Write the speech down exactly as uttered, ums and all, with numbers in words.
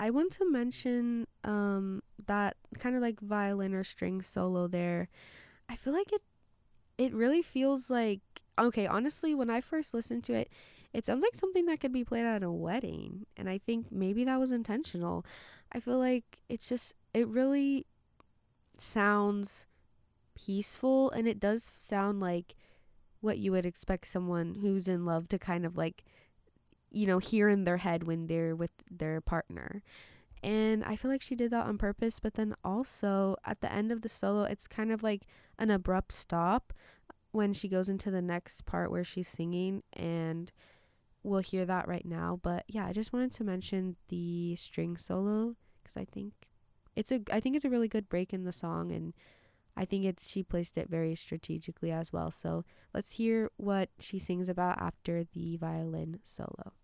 I want to mention um that kind of like violin or string solo there. I feel like it it really feels like, okay, honestly, when I first listened to it, it sounds like something that could be played at a wedding, and I think maybe that was intentional. I feel like it's just it really sounds peaceful, and it does sound like what you would expect someone who's in love to kind of like, you know, hear in their head when they're with their partner. And I feel like she did that on purpose, but then also at the end of the solo, it's kind of like an abrupt stop when she goes into the next part where she's singing, and we'll hear that right now. But yeah, I just wanted to mention the string solo because I think it's a I think it's a really good break in the song, and I think it's she placed it very strategically as well. So let's hear what she sings about after the violin solo.